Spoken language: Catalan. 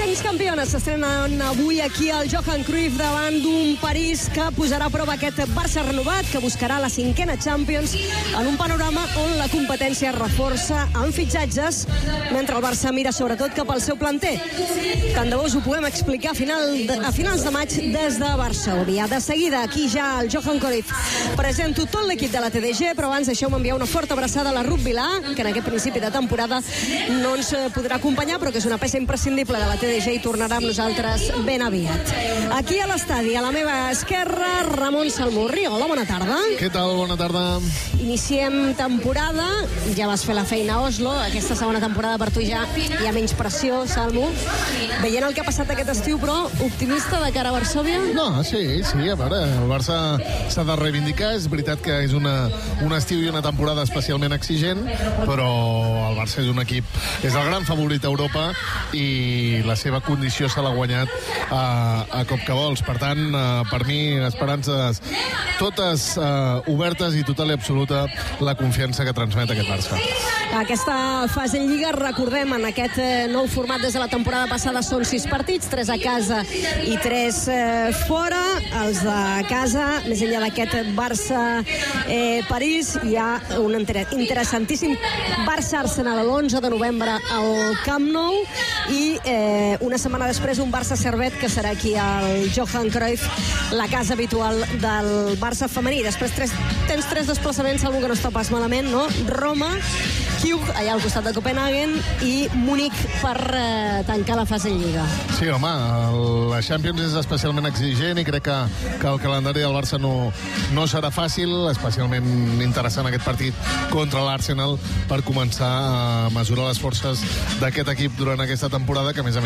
Legends Campiones s'estrenen avui aquí al Johan Cruyff davant d'un París que posarà a prova aquest Barça renovat, que buscarà la 5a Champions en un panorama on la competència es reforça amb fitxatges, mentre el Barça mira sobretot cap al seu planter. Tant de bo us ho podem explicar a finals de maig des de Varsòvia. De seguida, aquí ja al Johan Cruyff presento tot l'equip de la TDG, però abans deixeu-me enviar una forta abraçada a la Ruth Vilà, que en aquest principi de temporada no ens podrà acompanyar, però que és una peça imprescindible de la TDG i tornarà amb nosaltres ben aviat. Aquí a l'estadi, a la meva esquerra, Ramon Salmurri. Hola, bona tarda. Què tal? Bona tarda. Iniciem temporada. Ja vas fer la feina a Oslo. Aquesta segona temporada per tu ja hi ha menys pressió, Salmo. Veient el que ha passat aquest estiu, però optimista de cara a Varsòvia? No, sí, a veure, el Barça s'ha de reivindicar. És veritat que és un estiu i una temporada especialment exigent, però el Barça és un equip, és el gran favorit a Europa i la seva condició se l'ha guanyat a cop que vols. Per tant, per mi, esperances totes obertes i total i absoluta la confiança que transmet aquest Barça. Aquesta fase en Lliga, recordem, en aquest nou format des de la temporada passada són 6 partits, 3 a casa i 3 fora. Els de casa, més enllà d'aquest Barça-París, hi ha un interessantíssim Barça-Arsenal l'11 de novembre al Camp Nou i una setmana després un Barça-Servet, que serà aquí al Johan Cruyff, la casa habitual del Barça femení. Després tens 3 desplaçaments, algú que no està pas malament, no? Roma, Kiug, allà al costat de Copenhagen, i Múnich per tancar la fase en Lliga. Sí, home, la Champions és especialment exigent i crec que el calendari del Barça no serà fàcil, especialment interessant aquest partit contra l'Arsenal per començar a mesurar les forces d'aquest equip durant aquesta temporada, que a més a més